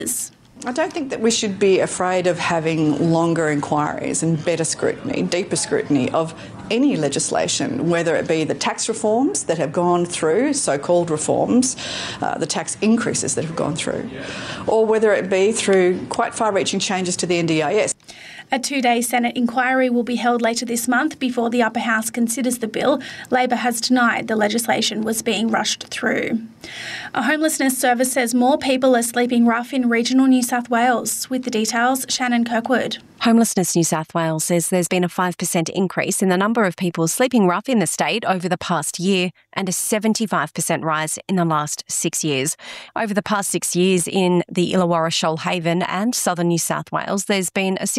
I don't think that we should be afraid of having longer inquiries and better scrutiny, deeper scrutiny of any legislation, whether it be the tax reforms that have gone through, so-called reforms, the tax increases that have gone through, or whether it be through quite far-reaching changes to the NDIS. A 2-day Senate inquiry will be held later this month before the upper house considers the bill. Labor has denied the legislation was being rushed through. A homelessness service says more people are sleeping rough in regional New South Wales. With the details, Shannon Kirkwood. Homelessness New South Wales says there's been a 5% increase in the number of people sleeping rough in the state over the past year and a 75% rise in the last 6 years. Over the past 6 years in the Illawarra, Shoalhaven and southern New South Wales, there's been a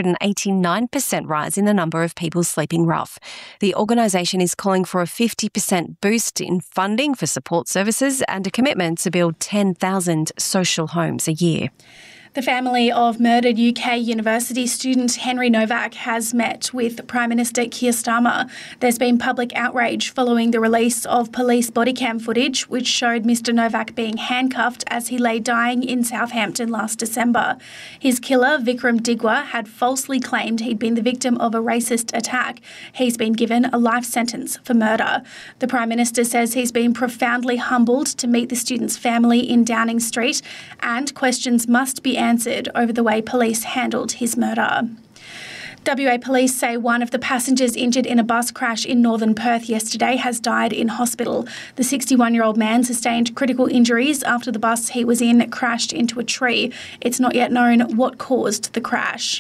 689% rise in the number of people sleeping rough. The organisation is calling for a 50% boost in funding for support services and a commitment to build 10,000 social homes a year. The family of murdered UK university student Henry Novak has met with Prime Minister Keir Starmer. There's been public outrage following the release of police body cam footage which showed Mr Novak being handcuffed as he lay dying in Southampton last December. His killer, Vikram Digwa, had falsely claimed he'd been the victim of a racist attack. He's been given a life sentence for murder. The Prime Minister says he's been profoundly humbled to meet the student's family in Downing Street, and questions must be answered over the way police handled his murder. WA Police say one of the passengers injured in a bus crash in northern Perth yesterday has died in hospital. The 61-year-old man sustained critical injuries after the bus he was in crashed into a tree. It's not yet known what caused the crash.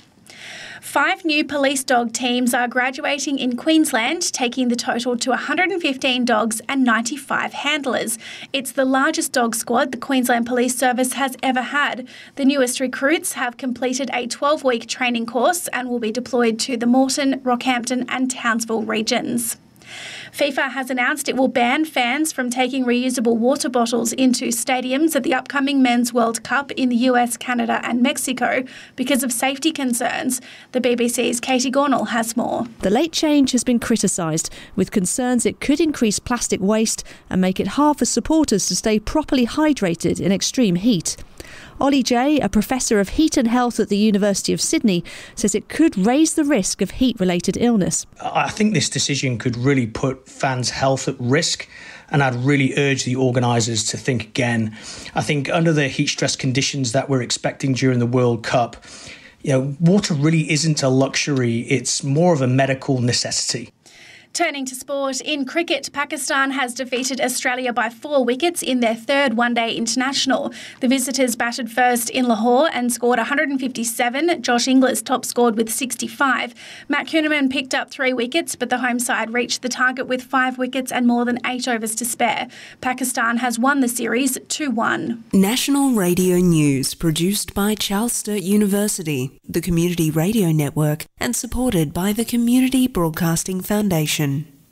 5 new police dog teams are graduating in Queensland, taking the total to 115 dogs and 95 handlers. It's the largest dog squad the Queensland Police Service has ever had. The newest recruits have completed a 12-week training course and will be deployed to the Moreton, Rockhampton and Townsville regions. FIFA has announced it will ban fans from taking reusable water bottles into stadiums at the upcoming Men's World Cup in the US, Canada and Mexico because of safety concerns. The BBC's Katie Gornall has more. The late change has been criticised, with concerns it could increase plastic waste and make it hard for supporters to stay properly hydrated in extreme heat. Ollie Jay, a professor of heat and health at the University of Sydney, says it could raise the risk of heat-related illness. I think this decision could really put fans' health at risk, and I'd really urge the organisers to think again. I think under the heat stress conditions that we're expecting during the World Cup, water really isn't a luxury, it's more of a medical necessity. Turning to sport, in cricket, Pakistan has defeated Australia by 4 wickets in their third one-day international. The visitors batted first in Lahore and scored 157. Josh Inglis top scored with 65. Matt Kuhneman picked up 3 wickets, but the home side reached the target with 5 wickets and more than 8 overs to spare. Pakistan has won the series 2-1. National Radio News, produced by Charles Sturt University, the Community Radio Network, and supported by the Community Broadcasting Foundation.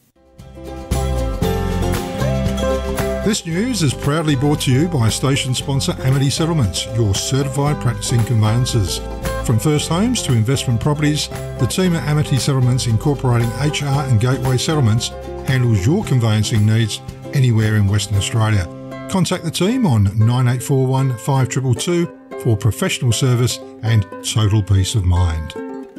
This news is proudly brought to you by station sponsor Amity Settlements, your certified practicing conveyancers. From first homes to investment properties, the team at Amity Settlements, incorporating HR and Gateway Settlements, handles your conveyancing needs anywhere in Western Australia. Contact the team on 9841 5222 for professional service and total peace of mind.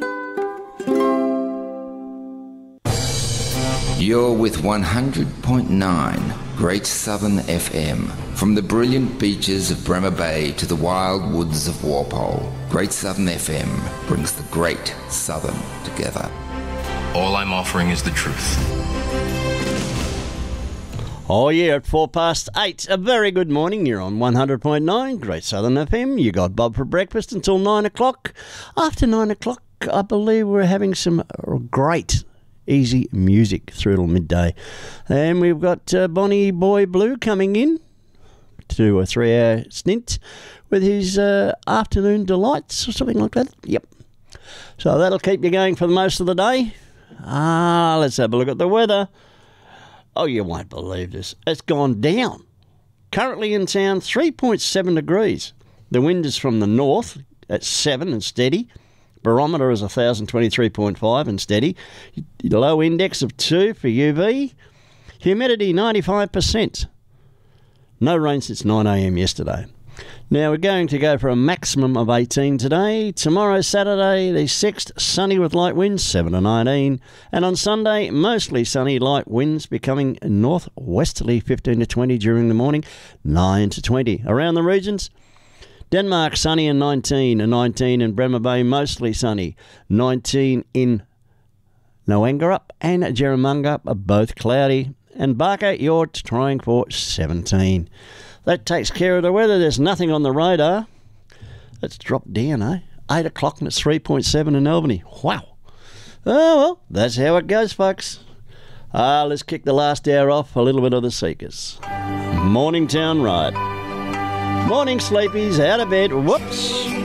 You're with 100.9 Great Southern FM. From the brilliant beaches of Bremer Bay to the wild woods of Walpole, Great Southern FM brings the Great Southern together. All I'm offering is the truth. Oh yeah, at 8:04. A very good morning. You're on 100.9 Great Southern FM. You got Bob for breakfast until 9 o'clock. After 9 o'clock, I believe we're having some great easy music through till midday. And we've got Bonnie Boy Blue coming in to a 3-hour stint with his afternoon delights or something like that. Yep. So that'll keep you going for most of the day. Let's have a look at the weather. Oh, you won't believe this. It's gone down. Currently in town, 3.7 degrees. The wind is from the north at 7 and steady. Barometer is 1,023.5 and steady. Low index of 2 for UV. Humidity 95%. No rain since 9 a.m. yesterday. Now we're going to go for a maximum of 18 today. Tomorrow, Saturday, the 6th, sunny with light winds, 7 to 19. And on Sunday, mostly sunny, light winds becoming northwesterly, 15 to 20 during the morning, 9 to 20. Around the regions, Denmark, sunny and 19. And 19 in Bremer Bay, mostly sunny. 19 in Noangarup and Jerramungup are both cloudy. And Barker, you're trying for 17. That takes care of the weather. There's nothing on the radar. Let's drop down, eh? 8 o'clock and it's 3.7 in Albany. Wow. Oh, well, that's how it goes, folks. Let's kick the last hour off. A little bit of the Seekers. Morning Town Ride. Morning, sleepies. Out of bed. Whoops.